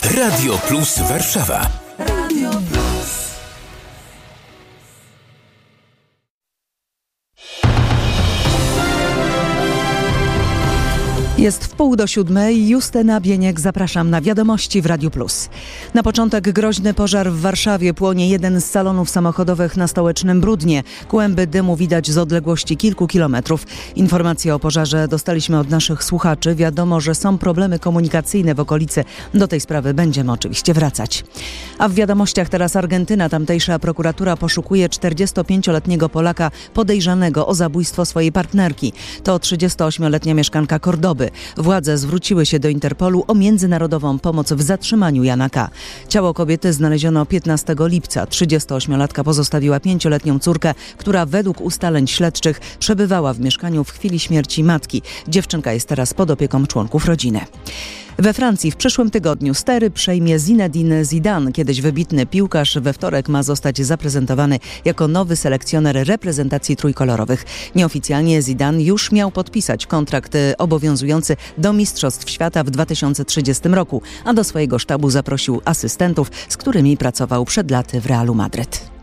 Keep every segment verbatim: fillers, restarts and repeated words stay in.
Radio Plus Warszawa. Radio Plus. Jest w pół do siódmej. Justyna Bieniek, zapraszam na wiadomości w Radiu Plus. Na początek groźny pożar w Warszawie. Płonie jeden z salonów samochodowych na Stołecznym Bródnie. Kłęby dymu widać z odległości kilku kilometrów. Informacje o pożarze dostaliśmy od naszych słuchaczy. Wiadomo, że są problemy komunikacyjne w okolicy. Do tej sprawy będziemy oczywiście wracać. A w wiadomościach teraz Argentyna. Tamtejsza prokuratura poszukuje czterdziestopięcioletniego Polaka podejrzanego o zabójstwo swojej partnerki. To trzydziestoośmioletnia mieszkanka Kordoby. Władze zwróciły się do Interpolu o międzynarodową pomoc w zatrzymaniu Jana K. Ciało kobiety znaleziono piętnastego lipca. trzydziestoośmiolatka pozostawiła pięcioletnią córkę, która według ustaleń śledczych przebywała w mieszkaniu w chwili śmierci matki. Dziewczynka jest teraz pod opieką członków rodziny. We Francji w przyszłym tygodniu stery przejmie Zinedine Zidane. Kiedyś wybitny piłkarz we wtorek ma zostać zaprezentowany jako nowy selekcjoner reprezentacji trójkolorowych. Nieoficjalnie Zidane już miał podpisać kontrakt obowiązujący do Mistrzostw Świata w dwa tysiące trzydziestym roku, a do swojego sztabu zaprosił asystentów, z którymi pracował przed laty w Realu Madryt.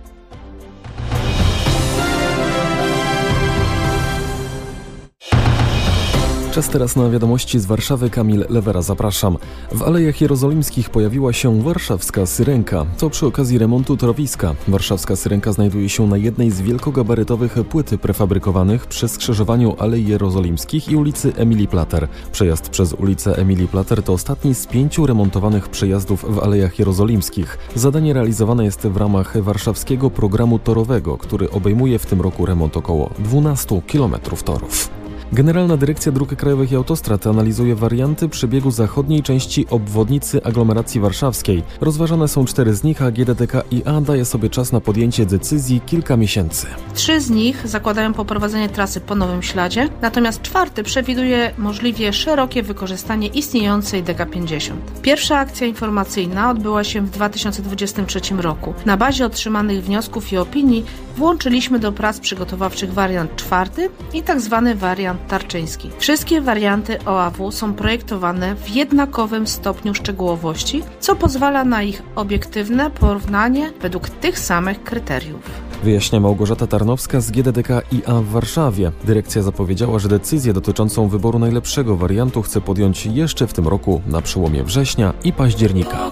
Czas teraz na wiadomości z Warszawy. Kamil Lewera, zapraszam. W Alejach Jerozolimskich pojawiła się warszawska syrenka. To przy okazji remontu torowiska. Warszawska syrenka znajduje się na jednej z wielkogabarytowych płyt prefabrykowanych przy skrzyżowaniu Alei Jerozolimskich i ulicy Emilii Plater. Przejazd przez ulicę Emilii Plater to ostatni z pięciu remontowanych przejazdów w Alejach Jerozolimskich. Zadanie realizowane jest w ramach warszawskiego programu torowego, który obejmuje w tym roku remont około dwunastu kilometrów torów. Generalna Dyrekcja Dróg Krajowych i Autostrad analizuje warianty przebiegu zachodniej części obwodnicy aglomeracji warszawskiej. Rozważane są cztery z nich, a G D D K I A daje sobie czas na podjęcie decyzji kilka miesięcy. Trzy z nich zakładają poprowadzenie trasy po nowym śladzie, natomiast czwarty przewiduje możliwie szerokie wykorzystanie istniejącej D K pięćdziesiąt. Pierwsza akcja informacyjna odbyła się w dwa tysiące dwudziestym trzecim roku. Na bazie otrzymanych wniosków i opinii włączyliśmy do prac przygotowawczych wariant czwarty i tak zwany wariant tarczyński. Wszystkie warianty O A W są projektowane w jednakowym stopniu szczegółowości, co pozwala na ich obiektywne porównanie według tych samych kryteriów. Wyjaśnia Małgorzata Tarnowska z G D D K I A w Warszawie. Dyrekcja zapowiedziała, że decyzję dotyczącą wyboru najlepszego wariantu chce podjąć jeszcze w tym roku na przełomie września i października.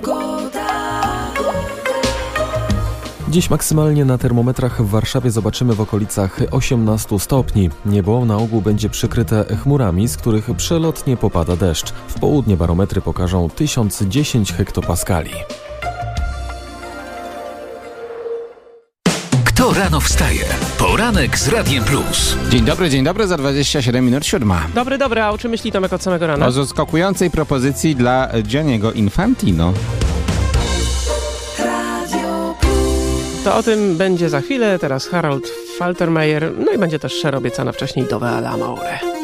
Dziś maksymalnie na termometrach w Warszawie zobaczymy w okolicach osiemnastu stopni. Niebo na ogół będzie przykryte chmurami, z których przelotnie popada deszcz. W południe barometry pokażą tysiąc dziesięć hektopaskali. Kto rano wstaje? Poranek z Radiem Plus. Dzień dobry, dzień dobry, za dwadzieścia siedem minut siódma. Dobry, dobry, a o czym myśli Tomek od samego rana? O zaskakującej propozycji dla Gianniego Infantino. To o tym będzie za chwilę, teraz Harold Faltermeyer, no i będzie też szerobiecana wcześniej Dove alla Amore.